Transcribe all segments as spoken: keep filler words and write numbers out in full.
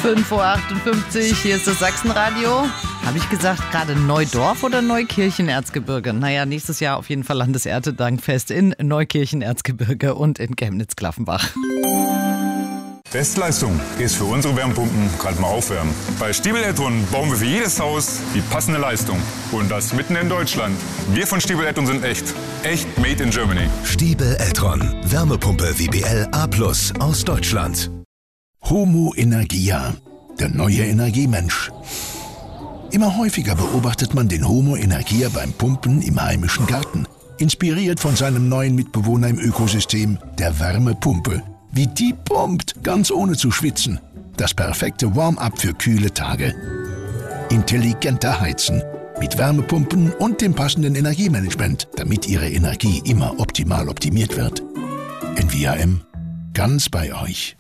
fünf Uhr achtundfünfzig, hier ist das Sachsenradio. Habe ich gesagt, gerade Neudorf oder Neukirchen-Erzgebirge? Naja, nächstes Jahr auf jeden Fall Landeserntedankfest in Neukirchen-Erzgebirge und in Chemnitz-Klaffenbach. Bestleistung ist für unsere Wärmepumpen gerade mal aufwärmen. Bei Stiebel Eltron bauen wir für jedes Haus die passende Leistung. Und das mitten in Deutschland. Wir von Stiebel Eltron sind echt. Echt made in Germany. Stiebel Eltron. Wärmepumpe W B L A plus aus Deutschland. Homo Energia. Der neue Energiemensch. Immer häufiger beobachtet man den Homo Energia beim Pumpen im heimischen Garten. Inspiriert von seinem neuen Mitbewohner im Ökosystem, der Wärmepumpe. Wie die pumpt, ganz ohne zu schwitzen. Das perfekte Warm-up für kühle Tage. Intelligenter Heizen. Mit Wärmepumpen und dem passenden Energiemanagement, damit Ihre Energie immer optimal optimiert wird. N V A M. Ganz bei euch.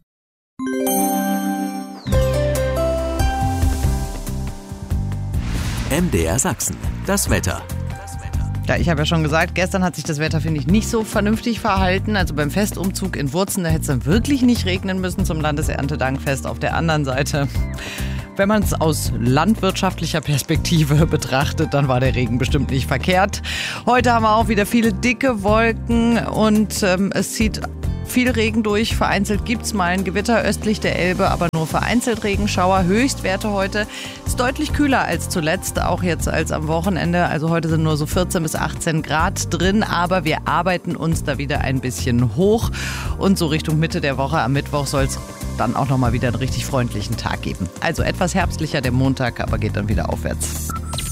M D R Sachsen. Das Wetter. Ja, ich habe ja schon gesagt, gestern hat sich das Wetter, finde ich, nicht so vernünftig verhalten. Also beim Festumzug in Wurzen, da hätte es dann wirklich nicht regnen müssen zum Landeserntedankfest. Auf der anderen Seite, wenn man es aus landwirtschaftlicher Perspektive betrachtet, dann war der Regen bestimmt nicht verkehrt. Heute haben wir auch wieder viele dicke Wolken und ähm, es zieht viel Regen durch. Vereinzelt gibt es mal ein Gewitter östlich der Elbe, aber nur vereinzelt Regenschauer. Höchstwerte heute ist deutlich kühler als zuletzt, auch jetzt als am Wochenende. Also heute sind nur so vierzehn bis achtzehn Grad drin, aber wir arbeiten uns da wieder ein bisschen hoch. Und so Richtung Mitte der Woche am Mittwoch soll es dann auch nochmal wieder einen richtig freundlichen Tag geben. Also etwas herbstlicher der Montag, aber geht dann wieder aufwärts.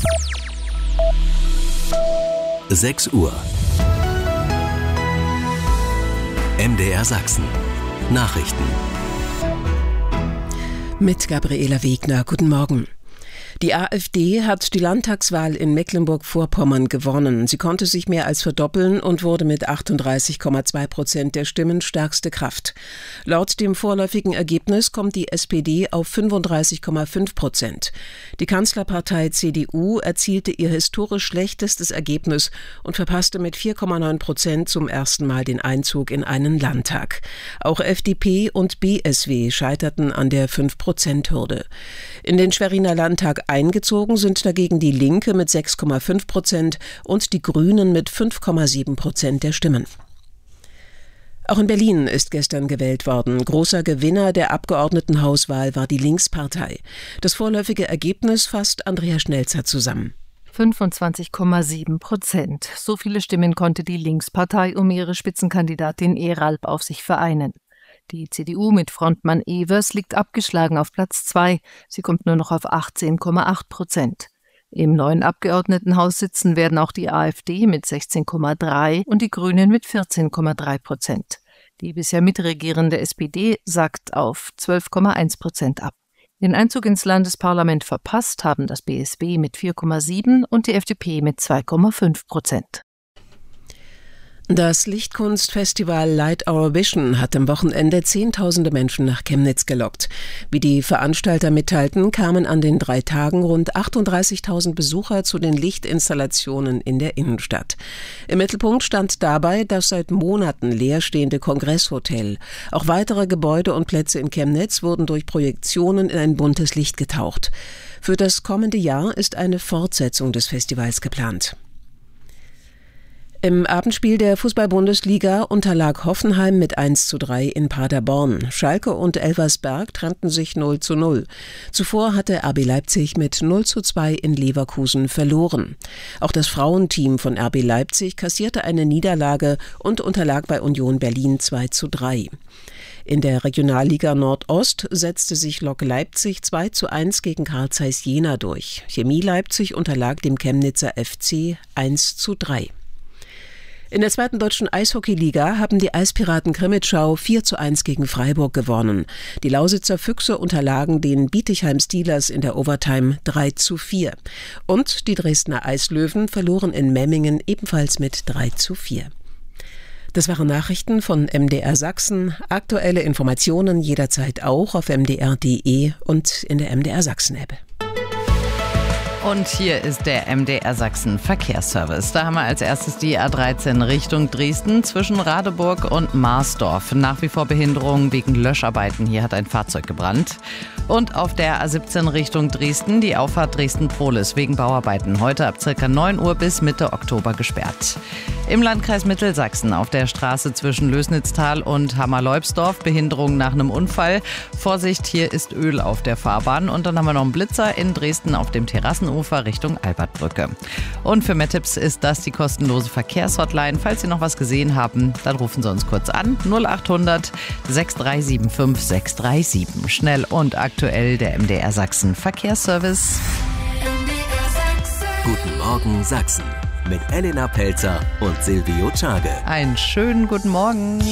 sechs Uhr. M D R Sachsen. Nachrichten. Mit Gabriela Wegner. Guten Morgen. Die AfD hat die Landtagswahl in Mecklenburg-Vorpommern gewonnen. Sie konnte sich mehr als verdoppeln und wurde mit achtunddreißig Komma zwei Prozent der Stimmen stärkste Kraft. Laut dem vorläufigen Ergebnis kommt die S P D auf fünfunddreißig Komma fünf Prozent. Die Kanzlerpartei C D U erzielte ihr historisch schlechtestes Ergebnis und verpasste mit vier Komma neun Prozent zum ersten Mal den Einzug in einen Landtag. Auch F D P und B S W scheiterten an der fünf Prozent Hürde. In den Schweriner Landtag eingezogen sind dagegen die Linke mit sechs Komma fünf Prozent und die Grünen mit fünf Komma sieben Prozent der Stimmen. Auch in Berlin ist gestern gewählt worden. Großer Gewinner der Abgeordnetenhauswahl war die Linkspartei. Das vorläufige Ergebnis fasst Andrea Schnelzer zusammen. fünfundzwanzig Komma sieben Prozent. So viele Stimmen konnte die Linkspartei um ihre Spitzenkandidatin Eralb auf sich vereinen. Die C D U mit Frontmann Evers liegt abgeschlagen auf Platz zwei. Sie kommt nur noch auf achtzehn Komma acht Prozent. Im neuen Abgeordnetenhaus sitzen werden auch die AfD mit sechzehn Komma drei und die Grünen mit vierzehn Komma drei Prozent. Die bisher mitregierende S P D sackt auf zwölf Komma eins Prozent ab. Den Einzug ins Landesparlament verpasst haben das B S W mit vier Komma sieben und die F D P mit zwei Komma fünf Prozent. Das Lichtkunstfestival Light Our Vision hat am Wochenende Zehntausende Menschen nach Chemnitz gelockt. Wie die Veranstalter mitteilten, kamen an den drei Tagen rund achtunddreißigtausend Besucher zu den Lichtinstallationen in der Innenstadt. Im Mittelpunkt stand dabei das seit Monaten leerstehende Kongresshotel. Auch weitere Gebäude und Plätze in Chemnitz wurden durch Projektionen in ein buntes Licht getaucht. Für das kommende Jahr ist eine Fortsetzung des Festivals geplant. Im Abendspiel der Fußball-Bundesliga unterlag Hoffenheim mit eins zu drei in Paderborn. Schalke und Elversberg trennten sich null zu null. Zuvor hatte R B Leipzig mit null zu zwei in Leverkusen verloren. Auch das Frauenteam von R B Leipzig kassierte eine Niederlage und unterlag bei Union Berlin zwei zu drei. In der Regionalliga Nordost setzte sich Lok Leipzig zwei zu eins gegen Carl Zeiss Jena durch. Chemie Leipzig unterlag dem Chemnitzer F C eins zu drei. In der zweiten deutschen Eishockeyliga haben die Eispiraten Krimitschau vier zu eins gegen Freiburg gewonnen. Die Lausitzer Füchse unterlagen den Bietigheim Steelers in der Overtime drei zu vier. Und die Dresdner Eislöwen verloren in Memmingen ebenfalls mit drei zu vier. Das waren Nachrichten von M D R Sachsen. Aktuelle Informationen jederzeit auch auf m d r punkt d e und in der M D R Sachsen App. Und hier ist der M D R Sachsen Verkehrsservice. Da haben wir als erstes die A dreizehn Richtung Dresden zwischen Radeburg und Marsdorf. Nach wie vor Behinderungen wegen Löscharbeiten. Hier hat ein Fahrzeug gebrannt. Und auf der A siebzehn Richtung Dresden die Auffahrt Dresden-Prohlis wegen Bauarbeiten heute ab ca. neun Uhr bis Mitte Oktober gesperrt. Im Landkreis Mittelsachsen auf der Straße zwischen Lößnitztal und Hammerleubsdorf Behinderung nach einem Unfall. Vorsicht, hier ist Öl auf der Fahrbahn. Und dann haben wir noch einen Blitzer in Dresden auf dem Terrassenufer Richtung Albertbrücke. Und für mehr Tipps ist das die kostenlose Verkehrshotline. Falls Sie noch was gesehen haben, dann rufen Sie uns kurz an. null acht hundert sechs drei sieben fünf sechs drei sieben. Schnell und aktuell der M D R Sachsen Verkehrsservice. Guten Morgen Sachsen mit Elena Pelzer und Silvio Czage. Einen schönen guten Morgen.